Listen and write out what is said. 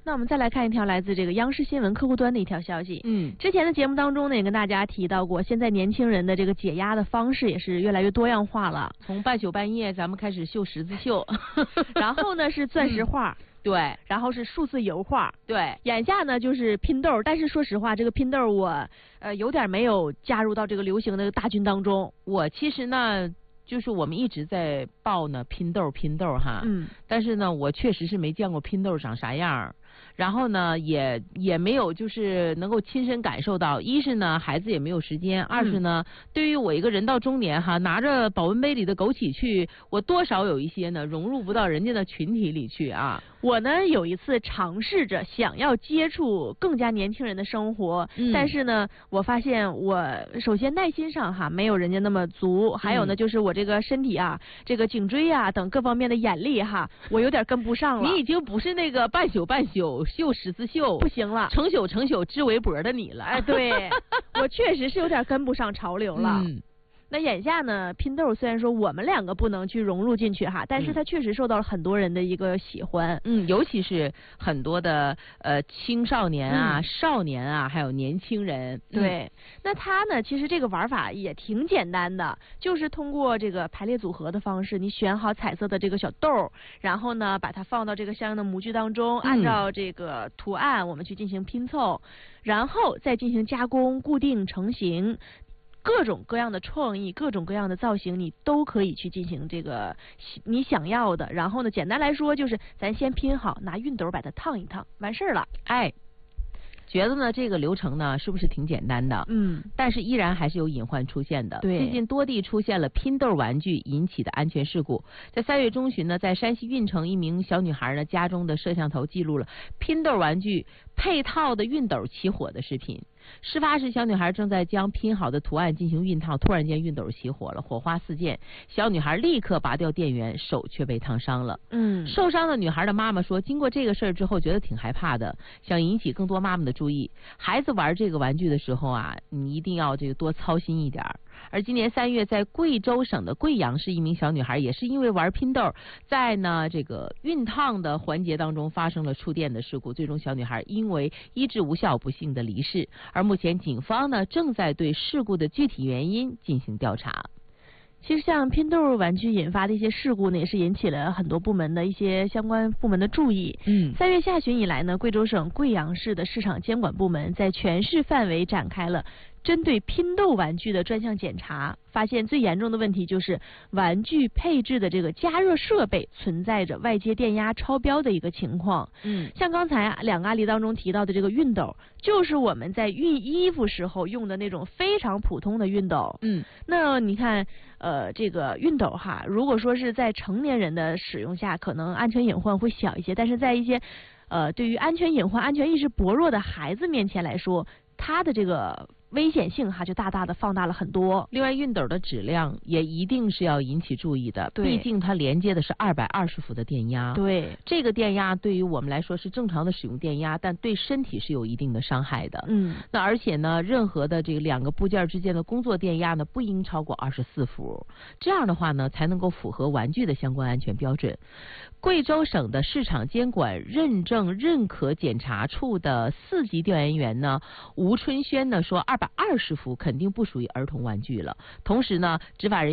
那我们再来看一条来自这个央视新闻客户端的一条消息。之前的节目当中呢，也跟大家提到过，现在年轻人的这个解压的方式也是越来越多样化了。 从半宿半夜咱们开始绣十字绣， 然后呢是钻石画。 对， 然后是数字油画， 对， 眼下呢就是拼豆，但是说实话，这个拼豆我有点没有加入到这个流行的大军当中。 我其实呢，就是我们一直在报呢拼豆哈，但是呢，我确实是没见过拼豆长啥样。然后呢，也没有就是能够亲身感受到，一是呢孩子也没有时间，二是呢对于我一个人到中年哈，拿着保温杯里的枸杞去，我多少有一些呢融入不到人家的群体里去啊。 我呢有一次尝试着想要接触更加年轻人的生活，但是呢我发现我首先耐心上哈没有人家那么足，还有呢就是我这个身体啊，这个颈椎啊等各方面的眼力哈，我有点跟不上了。 你已经不是那个半宿绣十字绣不行了， 成宿织围脖的你了。 哎，对，我确实是有点跟不上潮流了。那眼下呢，拼豆虽然说我们两个不能去融入进去哈，但是它确实受到了很多人的一个喜欢。 尤其是很多的青少年啊、少年啊，还有年轻人。 对，那它呢，其实这个玩法也挺简单的，就是通过这个排列组合的方式，你选好彩色的这个小豆，然后呢把它放到这个相应的模具当中，按照这个图案我们去进行拼凑，然后再进行加工、固定成型。各种各样的创意，各种各样的造型，你都可以去进行这个你想要的。然后呢，简单来说就是咱先拼好，拿熨斗把它烫一烫，完事儿了。 哎，觉得呢这个流程呢是不是挺简单的？但是依然还是有隐患出现的。 对， 最近多地出现了拼豆玩具引起的安全事故。在3月中旬呢，在山西运城一名小女孩呢家中的摄像头记录了拼豆玩具配套的熨斗起火的视频。事发时，小女孩正在将拼好的图案进行熨烫，突然间熨斗起火了，火花四溅。小女孩立刻拔掉电源，手却被烫伤了。受伤的女孩的妈妈说，经过这个事儿之后，觉得挺害怕的，想引起更多妈妈的注意。孩子玩这个玩具的时候啊，你一定要这个多操心一点。而今年3月，在贵州省的贵阳市，一名小女孩也是因为玩拼豆，在呢这个熨烫的环节当中发生了触电的事故，最终小女孩因为医治无效不幸的离世。而目前警方呢正在对事故的具体原因进行调查。 其实像拼豆玩具引发的一些事故呢，也是引起了很多部门的一些相关部门的注意。3月下旬以来呢，贵州省贵阳市的市场监管部门在全市范围展开了针对拼豆玩具的专项检查，发现最严重的问题就是玩具配置的这个加热设备存在着外接电压超标的一个情况。像刚才2个案例当中提到的这个熨斗，就是我们在熨衣服时候用的那种非常普通的熨斗。那你看这个熨斗哈，如果说是在成年人的使用下，可能安全隐患会小一些，但是在一些对于安全隐患、安全意识薄弱的孩子面前来说，它的这个危险性哈就大大的放大了很多。 另外，熨斗的质量也一定是要引起注意的，毕竟它连接的是220伏的电压。 对， 这个电压对于我们来说是正常的使用电压，但对身体是有一定的伤害的。那而且呢，任何的这个2个部件之间的工作电压呢，不应超过24伏，这样的话呢，才能够符合玩具的相关安全标准。贵州省的市场监管认证认可检查处的4级调研员呢，吴春轩呢说，220伏肯定不属于儿童玩具了。同时呢，执法人